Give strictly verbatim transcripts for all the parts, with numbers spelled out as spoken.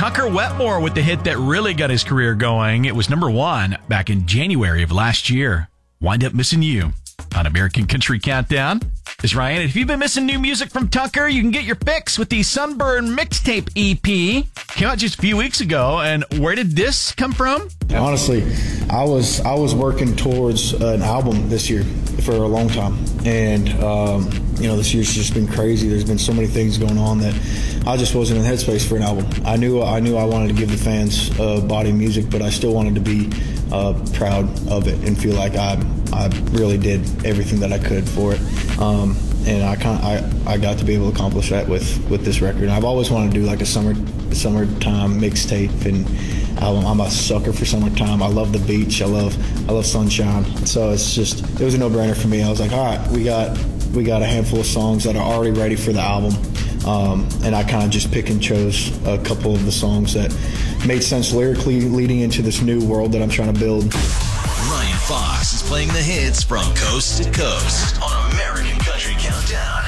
Tucker Wetmore with the hit that really got his career going. It was number one back in January of last year. Wind Up Missing You on American Country Countdown. This is Ryan. If you've been missing new music from Tucker, you can get your fix with the Sunburn Mixtape E P. Came out just a few weeks ago. And where did this come from? Honestly, I was I was working towards an album this year for a long time. And, um, you know, this year's just been crazy. There's been so many things going on that I just wasn't in the headspace for an album. I knew I knew I wanted to give the fans uh, body music, but I still wanted to be uh, proud of it and feel like I I really did everything that I could for it. Um, and I kind I, I got to be able to accomplish that with, with this record. And I've always wanted to do like a summer summertime mixtape, and album. I'm a sucker for summertime. I love the beach. I love I love sunshine. So it's just it was a no-brainer for me. I was like, all right, we got we got a handful of songs that are already ready for the album, um, and I kind of just pick and chose a couple of the songs that made sense lyrically leading into this new world that I'm trying to build. Ryan Fox is playing the hits from coast to coast on American Country Countdown.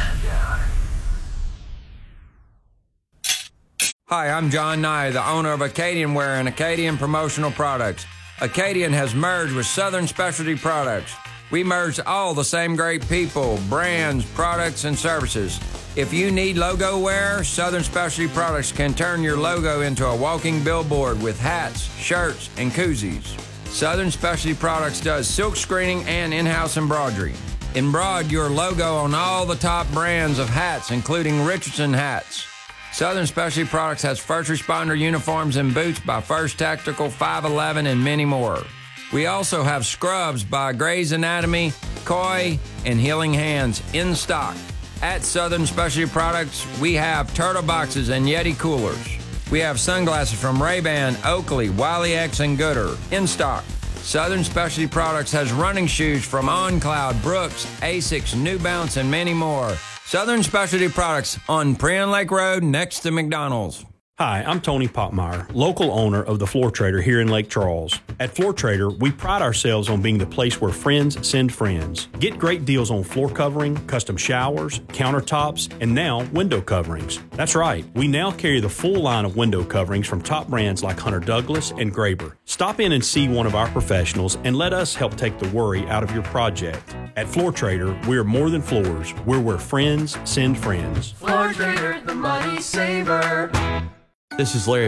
Hi, I'm John Nye, the owner of Acadian Wear and Acadian Promotional Products. Acadian has merged with Southern Specialty Products. We merged all the same great people, brands, products, and services. If you need logo wear, Southern Specialty Products can turn your logo into a walking billboard with hats, shirts, and koozies. Southern Specialty Products does silk screening and in-house embroidery. Embroider your logo on all the top brands of hats, including Richardson hats. Southern Specialty Products has first responder uniforms and boots by First Tactical, five eleven, and many more. We also have scrubs by Grey's Anatomy, Koi, and Healing Hands in stock. At Southern Specialty Products, we have turtle boxes and Yeti coolers. We have sunglasses from Ray-Ban, Oakley, Wiley X, and Gooder in stock. Southern Specialty Products has running shoes from OnCloud, Brooks, Asics, New Balance, and many more. Southern Specialty Products on Prion Lake Road next to McDonald's. Hi, I'm Tony Popmeyer, local owner of the Floor Trader here in Lake Charles. At Floor Trader, we pride ourselves on being the place where friends send friends. Get great deals on floor covering, custom showers, countertops, and now window coverings. That's right, we now carry the full line of window coverings from top brands like Hunter Douglas and Graber. Stop in and see one of our professionals and let us help take the worry out of your project. At Floor Trader, we're more than floors. We're where friends send friends. Floor Trader, the money saver. This is Larry